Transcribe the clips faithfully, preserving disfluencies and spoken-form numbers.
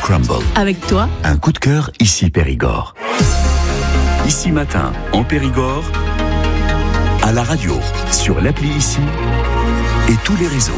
Crumble. Avec toi, un coup de cœur ici Périgord. Ici Matin, en Périgord, à la radio, sur l'appli Ici et tous les réseaux.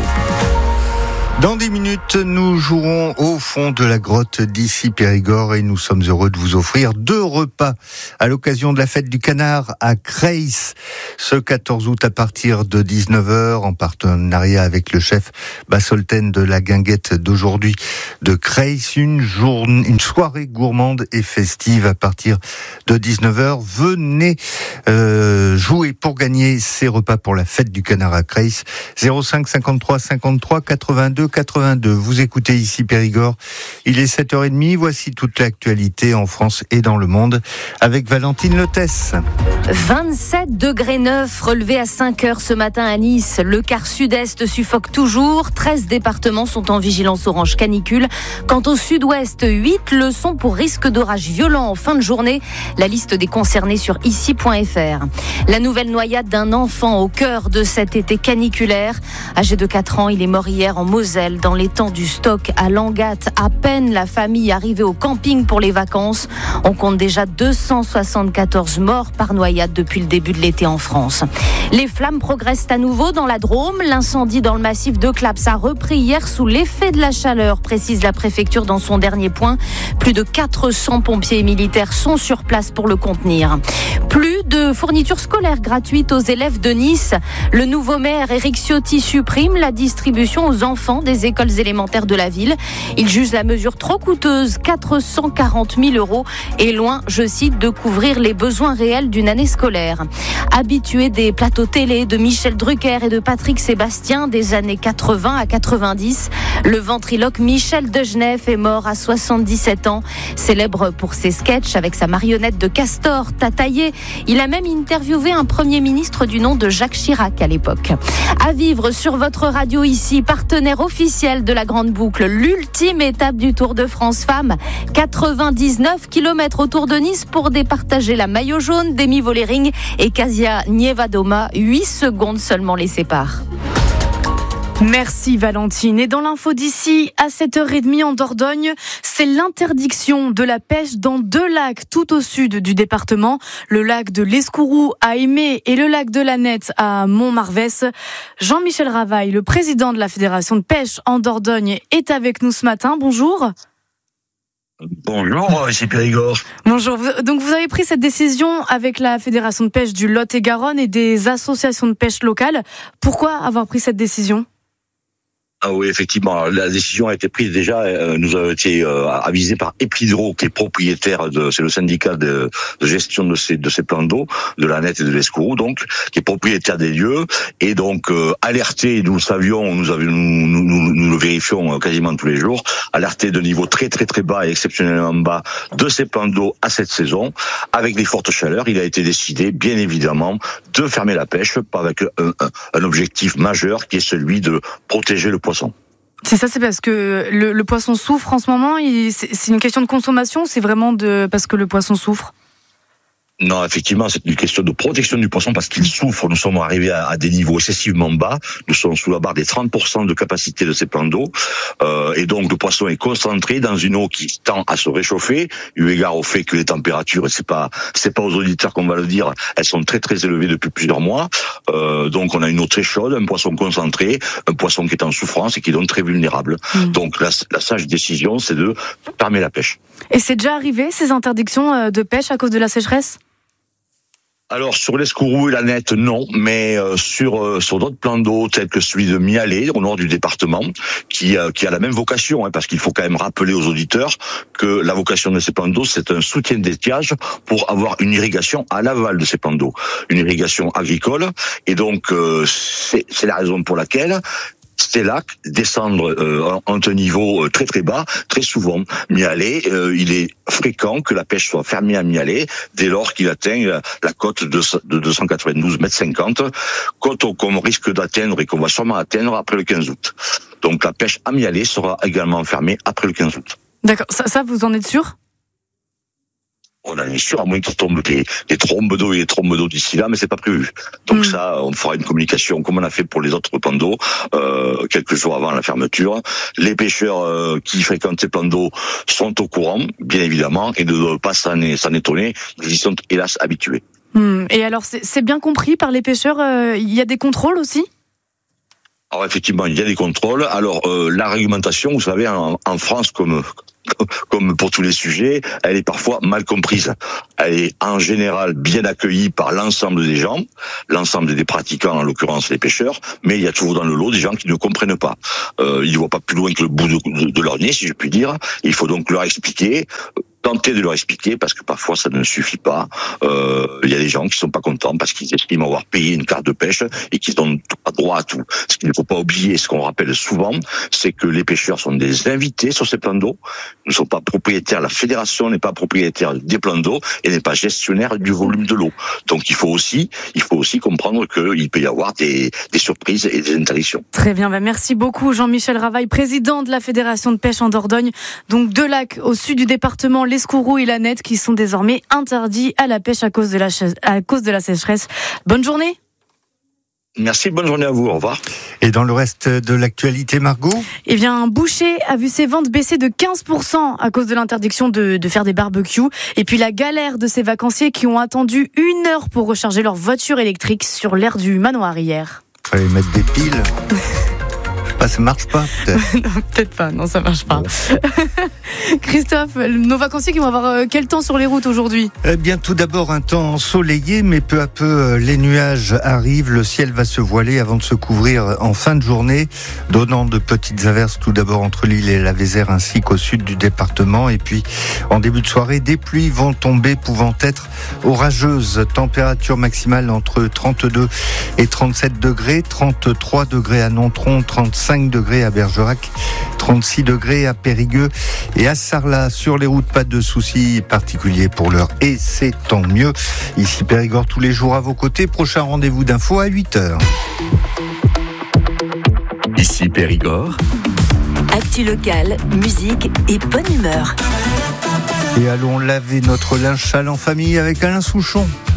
Dans dix minutes, nous jouerons au fond de la grotte d'Ici Périgord et nous sommes heureux de vous offrir deux repas à l'occasion de la fête du canard à Creys ce quatorze août à partir de dix-neuf heures en partenariat avec le chef Bassolten de la guinguette d'aujourd'hui de Creys. Une journée, une soirée gourmande et festive à partir de dix-neuf heures. Venez euh, jouer pour gagner ces repas pour la fête du canard à Creys. zéro cinq cinquante-trois cinquante-trois quatre-vingt-deux quatre-vingt-deux. Vous écoutez Ici Périgord. Il est sept heures trente. Voici toute l'actualité en France et dans le monde avec Valentine Lotès. vingt-sept degrés neuf relevés à cinq heures ce matin à Nice. Le quart sud-est suffoque toujours. treize départements sont en vigilance orange canicule. Quant au sud-ouest, huit le sont pour risque d'orage violent en fin de journée. La liste des concernés sur ici point f r. La nouvelle noyade d'un enfant au cœur de cet été caniculaire. Âgé de quatre ans, il est mort hier en Moselle, dans l'étang du Stock à Langat. À peine la famille arrivée au camping pour les vacances. On compte déjà deux cent soixante-quatorze morts par noyade depuis le début de l'été en France. Les flammes progressent à nouveau dans la Drôme. L'incendie dans le massif de Claps a repris hier sous l'effet de la chaleur, précise la préfecture dans son dernier point. Plus de quatre cents pompiers et militaires sont sur place pour le contenir. Plus de fournitures scolaires gratuites aux élèves de Nice. Le nouveau maire Éric Ciotti supprime la distribution aux enfants des écoles élémentaires de la ville. Il juge la mesure trop coûteuse, quatre cent quarante mille euros, et loin, je cite, de couvrir les besoins réels d'une année scolaire. Habitué des plateaux télé de Michel Drucker et de Patrick Sébastien des années quatre-vingts à quatre-vingt-dix, le ventriloque Michel Degenef est mort à soixante-dix-sept ans. Célèbre pour ses sketchs avec sa marionnette de castor tataillé, il a même interviewé un premier ministre du nom de Jacques Chirac à l'époque. À vivre sur votre radio Ici, partenaire officiel de la Grande Boucle, l'ultime étape du Tour de France Femmes. quatre-vingt-dix-neuf kilomètres autour de Nice pour départager la maillot jaune d'Emi Vollering et Kasia Nievadoma. huit secondes seulement les séparent. Merci Valentine. Et dans l'info d'ici, à sept heures trente en Dordogne, c'est l'interdiction de la pêche dans deux lacs tout au sud du département. Le lac de l'Escourou à Aimé et le lac de la Nette à Montmarvès. Jean-Michel Ravaille, le président de la Fédération de pêche en Dordogne, est avec nous ce matin. Bonjour. Bonjour, ici Périgord. Bonjour. Donc vous avez pris cette décision avec la Fédération de pêche du Lot-et-Garonne et des associations de pêche locales. Pourquoi avoir pris cette décision ? Ah oui, effectivement, la décision a été prise déjà, euh, nous avons été euh, avisés par Eplidro, qui est propriétaire de, c'est le syndicat de, de gestion de ces, de ces plans d'eau, de la Nette et de l'Escourou, donc, qui est propriétaire des lieux, et donc, euh, alerté, nous le savions, nous avions, nous, nous, nous, nous le vérifions quasiment tous les jours, alerté de niveau très très très bas et exceptionnellement bas de ces plans d'eau à cette saison. Avec les fortes chaleurs, il a été décidé, bien évidemment, de fermer la pêche, avec un, un, un objectif majeur, qui est celui de protéger le poisson. C'est ça, c'est parce que le, le poisson souffre en ce moment. Il, c'est, c'est une question de consommation, c'est vraiment de parce que le poisson souffre. Non, effectivement, c'est une question de protection du poisson parce qu'il souffre. Nous sommes arrivés à, à des niveaux excessivement bas. Nous sommes sous la barre des trente pour cent de capacité de ces plans d'eau. Euh, et donc, le poisson est concentré dans une eau qui tend à se réchauffer, eu égard au fait que les températures, et c'est pas, c'est pas aux auditeurs qu'on va le dire, elles sont très très élevées depuis plusieurs mois. Euh, donc, on a une eau très chaude, un poisson concentré, un poisson qui est en souffrance et qui est donc très vulnérable. Mmh. Donc, la, la sage décision, c'est de fermer la pêche. Et c'est déjà arrivé, ces interdictions de pêche à cause de la sécheresse ? Alors sur l'Escourou et la Nette, non, mais euh, sur euh, sur d'autres plans d'eau tels que celui de Mialet, au nord du département, qui euh, qui a la même vocation, hein, parce qu'il faut quand même rappeler aux auditeurs que la vocation de ces plans d'eau, c'est un soutien d'étiage pour avoir une irrigation à l'aval de ces plans d'eau, une irrigation agricole, et donc euh, c'est c'est la raison pour laquelle ces lacs descendre euh, en un niveau très très bas, très souvent. Mialet, euh, il est fréquent que la pêche soit fermée à Mialet dès lors qu'il atteint la, la cote de, de deux cent quatre-vingt-douze mètres cinquante, cote qu'on risque d'atteindre et qu'on va sûrement atteindre après le quinze août. Donc la pêche à Mialet sera également fermée après le quinze août. D'accord, ça, ça vous en êtes sûr ? On en est sûr, à moins qu'il tombe des, des trombes d'eau et des trombes d'eau d'ici là, mais c'est pas prévu. Donc mmh. ça, on fera une communication comme on a fait pour les autres plans d'eau, euh, quelques jours avant la fermeture. Les pêcheurs euh, qui fréquentent ces plans d'eau sont au courant, bien évidemment, et ne doivent pas s'en, s'en étonner. Ils y sont hélas habitués. Mmh. Et alors, c'est, c'est bien compris par les pêcheurs, euh, il y a des contrôles aussi ? Alors effectivement, il y a des contrôles. Alors euh, la réglementation, vous savez, en, en France, comme comme pour tous les sujets, elle est parfois mal comprise. Elle est en général bien accueillie par l'ensemble des gens, l'ensemble des pratiquants, en l'occurrence les pêcheurs, mais il y a toujours dans le lot des gens qui ne comprennent pas. Euh, ils ne voient pas plus loin que le bout de, de, de leur nez, si je puis dire. Il faut donc leur expliquer, tenter de leur expliquer, parce que parfois ça ne suffit pas. Euh, il y a des gens qui sont pas contents parce qu'ils estiment avoir payé une carte de pêche et qu'ils n'ont pas droit à tout. Ce qu'il ne faut pas oublier, ce qu'on rappelle souvent, c'est que les pêcheurs sont des invités sur ces plans d'eau. Ils ne sont pas propriétaires, la fédération n'est pas propriétaire des plans d'eau et n'est pas gestionnaire du volume de l'eau. Donc il faut aussi, il faut aussi comprendre qu'il peut y avoir des, des surprises et des interdictions. Très bien, bah merci beaucoup Jean-Michel Ravaille, président de la Fédération de pêche en Dordogne. Donc deux lacs au sud du département, l'Escourou et la Nette, qui sont désormais interdits à la pêche à cause de la, à cause de la sécheresse. Bonne journée. Merci, bonne journée à vous, au revoir. Et dans le reste de l'actualité, Margot ? Eh bien, un boucher a vu ses ventes baisser de quinze pour cent à cause de l'interdiction de, de faire des barbecues. Et puis la galère de ces vacanciers qui ont attendu une heure pour recharger leur voiture électrique sur l'aire du manoir hier. Fallait mettre des piles. Ah, ça marche pas, peut-être. Non, peut-être pas, non, ça marche pas. Bon. Christophe, nos vacanciers qui vont avoir quel temps sur les routes aujourd'hui ? Eh bien, tout d'abord, un temps ensoleillé, mais peu à peu, les nuages arrivent, le ciel va se voiler avant de se couvrir en fin de journée, donnant de petites averses tout d'abord entre l'île et la Vézère, ainsi qu'au sud du département. Et puis, en début de soirée, des pluies vont tomber, pouvant être orageuses. Température maximale entre trente-deux et trente-sept degrés, trente-trois degrés à Nontron, trente-cinq degrés à Bergerac, trente-six degrés à Périgueux et à Sarlat. Sur les routes, pas de soucis particuliers pour l'heure et c'est tant mieux. Ici Périgord, tous les jours à vos côtés. Prochain rendez-vous d'info à huit heures. Ici Périgord. Actu locale, musique et bonne humeur. Et allons laver notre linge sale en famille avec Alain Souchon.